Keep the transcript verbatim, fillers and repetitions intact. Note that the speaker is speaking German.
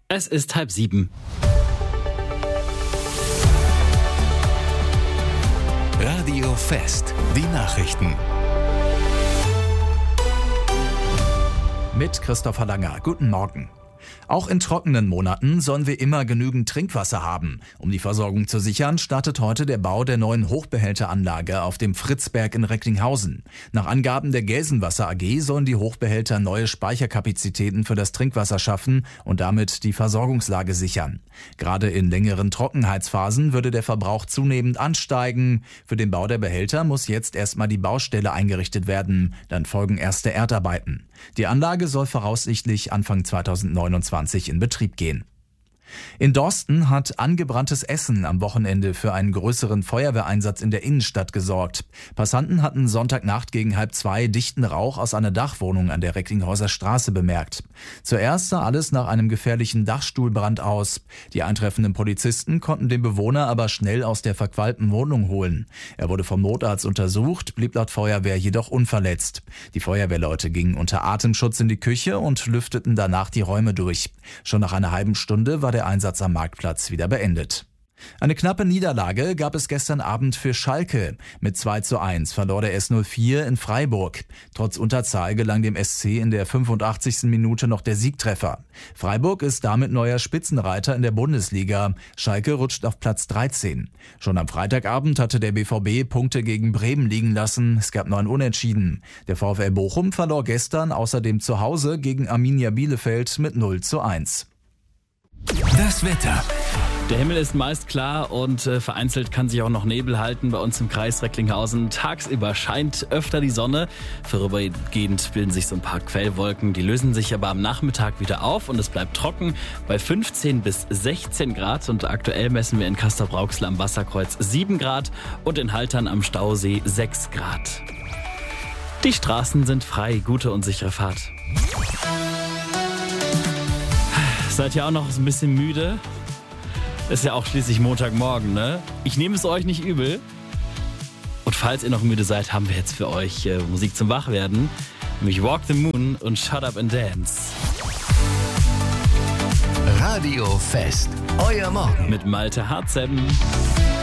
Es ist halb sieben. Radio Fest, die Nachrichten. Mit Christopher Langer. Guten Morgen. Auch in trockenen Monaten sollen wir immer genügend Trinkwasser haben. Um die Versorgung zu sichern, startet heute der Bau der neuen Hochbehälteranlage auf dem Fritzberg in Recklinghausen. Nach Angaben der Gelsenwasser A G sollen die Hochbehälter neue Speicherkapazitäten für das Trinkwasser schaffen und damit die Versorgungslage sichern. Gerade in längeren Trockenheitsphasen würde der Verbrauch zunehmend ansteigen. Für den Bau der Behälter muss jetzt erstmal die Baustelle eingerichtet werden. Dann folgen erste Erdarbeiten. Die Anlage soll voraussichtlich Anfang zweitausendneunundzwanzig in Betrieb gehen. In Dorsten hat angebranntes Essen am Wochenende für einen größeren Feuerwehreinsatz in der Innenstadt gesorgt. Passanten hatten Sonntagnacht gegen halb zwei dichten Rauch aus einer Dachwohnung an der Recklinghauser Straße bemerkt. Zuerst sah alles nach einem gefährlichen Dachstuhlbrand aus. Die eintreffenden Polizisten konnten den Bewohner aber schnell aus der verqualmten Wohnung holen. Er wurde vom Notarzt untersucht, blieb laut Feuerwehr jedoch unverletzt. Die Feuerwehrleute gingen unter Atemschutz in die Küche und lüfteten danach die Räume durch. Schon nach einer halben Stunde war der Einsatz am Marktplatz wieder beendet. Eine knappe Niederlage gab es gestern Abend für Schalke. Mit zwei zu eins verlor der S null vier in Freiburg. Trotz Unterzahl gelang dem S C in der fünfundachtzigsten Minute noch der Siegtreffer. Freiburg ist damit neuer Spitzenreiter in der Bundesliga. Schalke rutscht auf Platz dreizehn. Schon am Freitagabend hatte der B V B Punkte gegen Bremen liegen lassen. Es gab noch ein Unentschieden. Der VfL Bochum verlor gestern außerdem zu Hause gegen Arminia Bielefeld mit null zu eins. Das Wetter. Der Himmel ist meist klar und äh, vereinzelt kann sich auch noch Nebel halten. Bei uns im Kreis Recklinghausen tagsüber scheint öfter die Sonne. Vorübergehend bilden sich so ein paar Quellwolken. Die lösen sich aber am Nachmittag wieder auf und es bleibt trocken bei fünfzehn bis sechzehn Grad. Und aktuell messen wir in Castrop-Rauxel am Wasserkreuz sieben Grad und in Haltern am Stausee sechs Grad. Die Straßen sind frei, gute und sichere Fahrt. Seid ihr auch noch ein bisschen müde? Ist ja auch schließlich Montagmorgen, ne? Ich nehme es euch nicht übel. Und falls ihr noch müde seid, haben wir jetzt für euch äh, Musik zum Wachwerden. Nämlich Walk the Moon und Shut Up and Dance. Radio Fest, euer Morgen. Mit Malte Harzem.